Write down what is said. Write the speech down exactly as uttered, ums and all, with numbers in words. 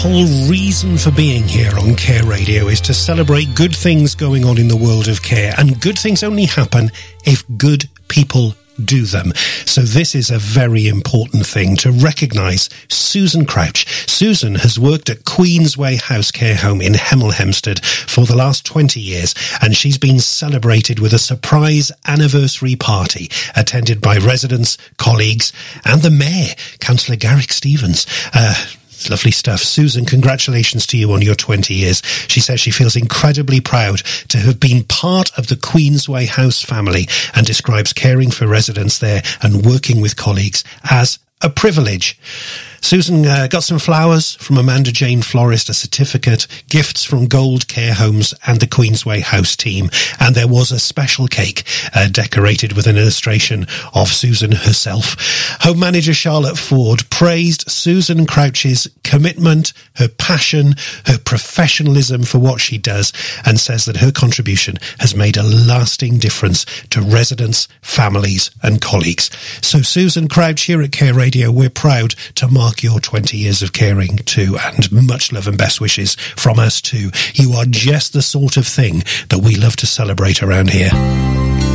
whole reason for being here on Care Radio is to celebrate good things going on in the world of care, and good things only happen if good people do them. So this is a very important thing to recognise Susan Crouch. Susan has worked at Queensway House Care Home in Hemel Hempstead for the last twenty years, and she's been celebrated with a surprise anniversary party attended by residents, colleagues and the Mayor, Councillor Garrick Stevens. Uh, Lovely stuff. Susan, congratulations to you on your twenty years. She says she feels incredibly proud to have been part of the Queensway House family and describes caring for residents there and working with colleagues as a privilege. Susan uh, got some flowers from Amanda Jane Florist, a certificate, gifts from Gold Care Homes and the Queensway House team, and there was a special cake uh, decorated with an illustration of Susan herself. Home manager Charlotte Ford praised Susan Crouch's commitment, her passion, her professionalism for what she does, and says that her contribution has made a lasting difference to residents, families and colleagues. So Susan Crouch, here at Care Radio, we're proud to mark your twenty years of caring too, and much love and best wishes from us too. You are just the sort of thing that we love to celebrate around here.